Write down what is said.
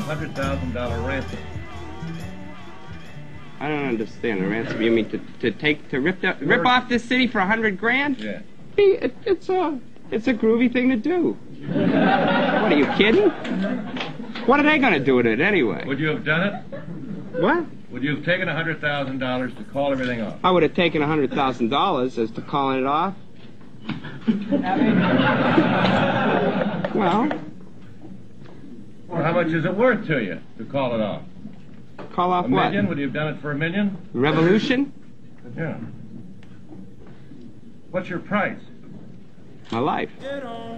$100,000 ransom. I don't understand the ransom. You mean to rip off this city for 100 grand? Yeah. It's a groovy thing to do. What, are you kidding? What are they going to do with it anyway? Would you have done it? What? Would you have taken $100,000 to call everything off? I would have taken $100,000 as to calling it off. Well, how much is it worth to you to call it off? Call off A what? million? Would you have done it for $1 million? Revolution? Yeah. What's your price? My life.